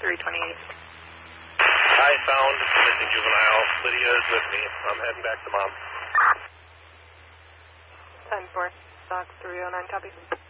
I found missing juvenile. Lydia is with me. I'm heading back to Mom. 10-4, Stock 309, copy.